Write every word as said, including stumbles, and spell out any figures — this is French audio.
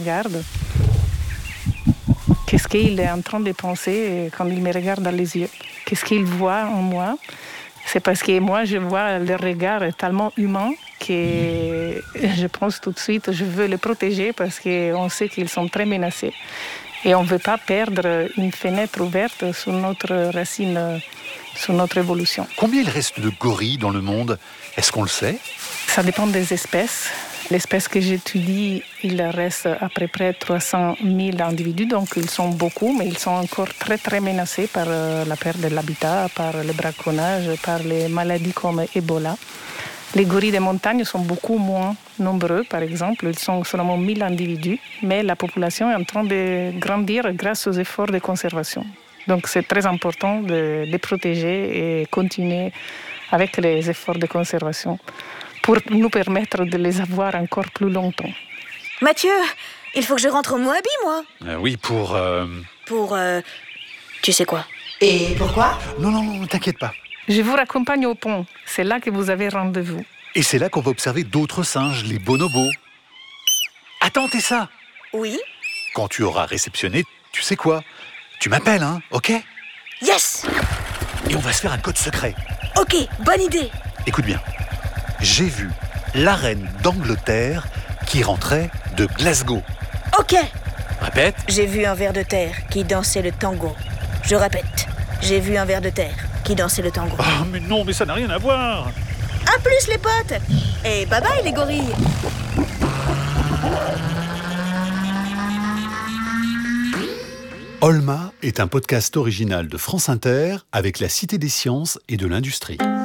regarde. Qu'est-ce qu'il est en train de penser quand il me regarde dans les yeux? Qu'est-ce qu'il voit en moi? C'est parce que moi, je vois le regard tellement humain que je pense tout de suite, je veux les protéger parce qu'on sait qu'ils sont très menacés. Et on ne veut pas perdre une fenêtre ouverte sur notre racine, sur notre évolution. Combien il reste de gorilles dans le monde? Est-ce qu'on le sait? Ça dépend des espèces. L'espèce que j'étudie, il reste à peu près trois cent mille individus, donc ils sont beaucoup, mais ils sont encore très très menacés par la perte de l'habitat, par le braconnage, par les maladies comme Ebola. Les gorilles des montagnes sont beaucoup moins nombreux, par exemple, ils sont seulement mille individus, mais la population est en train de grandir grâce aux efforts de conservation. Donc c'est très important de les protéger et continuer avec les efforts de conservation pour nous permettre de les avoir encore plus longtemps. Mathieu, il faut que je rentre au Moabi, moi. Euh, oui, pour... Euh... Pour... Euh, tu sais quoi. Et pourquoi? Non, non, non, t'inquiète pas. Je vous raccompagne au pont. C'est là que vous avez rendez-vous. Et c'est là qu'on va observer d'autres singes, les bonobos. Attends, Tessa. Oui? Quand tu auras réceptionné, tu sais quoi? Tu m'appelles, hein, ok? Yes! Et on va se faire un code secret. Ok, bonne idée. Écoute bien. J'ai vu la reine d'Angleterre qui rentrait de Glasgow. Ok. Répète. J'ai vu un ver de terre qui dansait le tango. Je répète. J'ai vu un ver de terre qui dansait le tango. Oh, mais non, mais ça n'a rien à voir. À plus, les potes. Et bye bye, les gorilles. Olma est un podcast original de France Inter avec la Cité des Sciences et de l'Industrie.